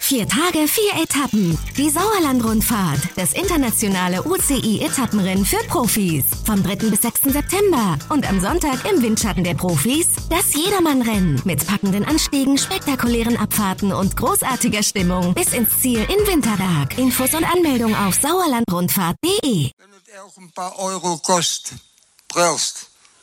4 Tage, 4 Etappen. Die Sauerland-Rundfahrt, das internationale UCI-Etappenrennen für Profis. Vom 3. bis 6. September. Und am Sonntag im Windschatten der Profis das Jedermann-Rennen. Mit packenden Anstiegen, spektakulären Abfahrten und großartiger Stimmung bis ins Ziel in Winterberg. Infos und Anmeldung auf sauerlandrundfahrt.de. Wenn es auch ein paar Euro kostet, brauchst.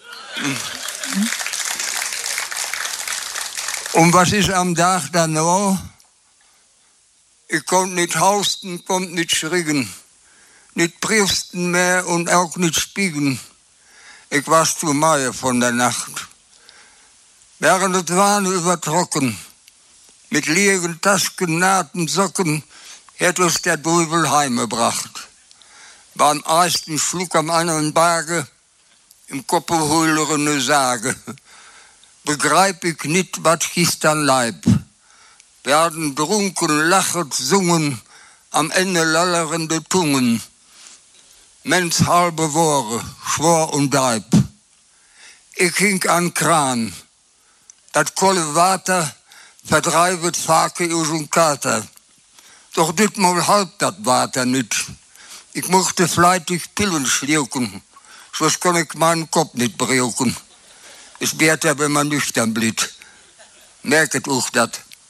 Und was ist am Tag danach? Ich konnte nicht hausten, konnte nicht schriegen, nicht priesten mehr und auch nicht spiegen. Ich war zu Meier von der Nacht. Während es waren übertrocken, mit leeren Tasken, Naten, Socken, hätte uns der Teufel heimgebracht. Beim ersten Flug am anderen Berge, im Koppenhöhlere Sage. Begreif ich nicht, was ist an Leib. Werden drunken, lachet, sungen, am Ende lallerende Tungen. Mensch halbe Worte, Schwor und Leib. Ich hing an Kran. Dat kolle Water verdreivet Fake aus und Kater. Doch ditmal halb dat Water nicht. Ich musste fleißig Pillen schlucken, sonst kann ich meinen Kopf nicht brauchen. Es wird ja, wenn man nüchtern bleibt. Merket auch das.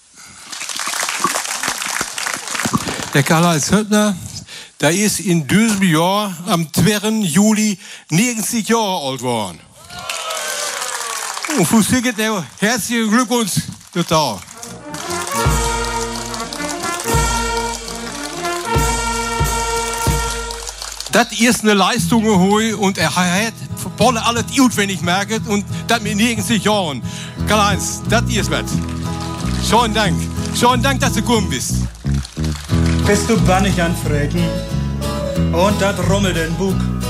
Der Karl-Heinz Höttner, der ist in diesem Jahr am 2. Juli 90 Jahre alt geworden. Und für Sie geht der herzlichen Glückwunsch total. Das ist eine Leistung geholt und er hat voll alles gut, wenn ich merke, und das mit 90 Jahren. Karl-Heinz, das ist was. Schönen Dank. Schönen Dank, dass du gekommen bist. Bist du bannig an Fregen und dat rummelt den Bug.